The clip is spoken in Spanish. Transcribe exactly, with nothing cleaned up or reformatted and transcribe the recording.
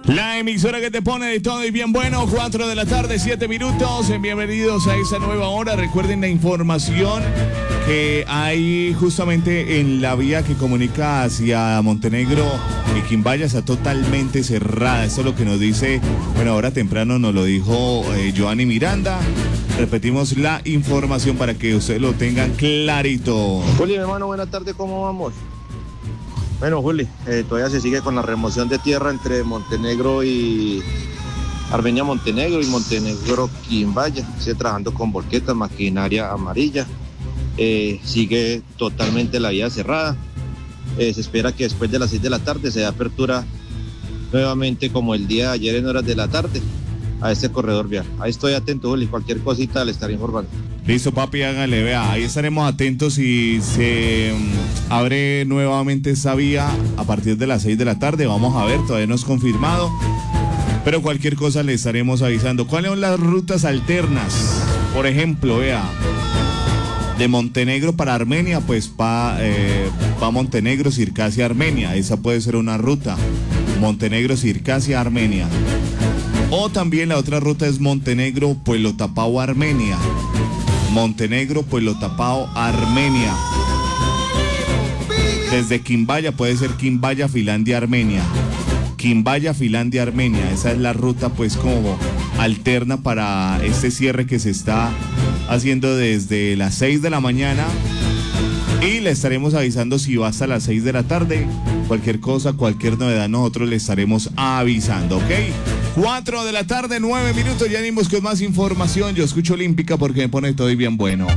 La emisora que te pone de todo y bien bueno, cuatro de la tarde, siete minutos. Bienvenidos a esa nueva hora. Recuerden la información que hay justamente en la vía que comunica hacia Montenegro y Quimbaya está totalmente cerrada. Eso es lo que nos dice, bueno, ahora temprano nos lo dijo eh, Joanny Miranda. Repetimos la información para que ustedes lo tengan clarito. Juli, mi hermano, buenas tardes, ¿cómo vamos? Bueno, Juli, eh, todavía se sigue con la remoción de tierra entre Montenegro y Armenia Montenegro y Montenegro Quimbaya. Sigue trabajando con volquetas, maquinaria amarilla. Eh, sigue totalmente la vía cerrada. Eh, se espera que después de las seis de la tarde se dé apertura nuevamente como el día de ayer en horas de la tarde a este corredor vial. Ahí estoy atento, Juli, cualquier cosita le estaré informando. Listo, papi, hágale, vea, ahí estaremos atentos si se um, abre nuevamente esa vía a partir de las seis de la tarde. Vamos a ver, todavía no es confirmado, pero cualquier cosa le estaremos avisando. ¿Cuáles son las rutas alternas? Por ejemplo, vea, de Montenegro para Armenia, pues va, eh, va Montenegro, Circasia, Armenia. Esa puede ser una ruta. Montenegro, Circasia, Armenia. O también la otra ruta es Montenegro, Pueblo Tapao, Armenia. Montenegro, Pueblo Tapao, Armenia. Desde Quimbaya puede ser Quimbaya, Finlandia, Armenia. Quimbaya, Finlandia, Armenia. Esa es la ruta pues como alterna para este cierre que se está haciendo desde las seis de la mañana. Y le estaremos avisando si va hasta las seis de la tarde. Cualquier cosa, cualquier novedad, nosotros le estaremos avisando, ¿ok? cuatro de la tarde, nueve minutos, ya venimos con más información. Yo escucho Olímpica porque me pone todo y bien bueno.